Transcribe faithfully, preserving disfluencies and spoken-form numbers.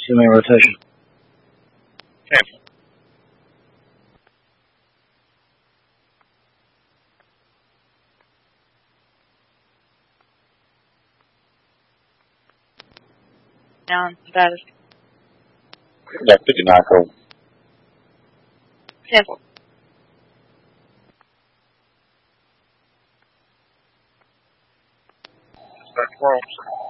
Two-man rotation. Cancel. Down status. Got fifty-nine code. Cancel. Start twelve.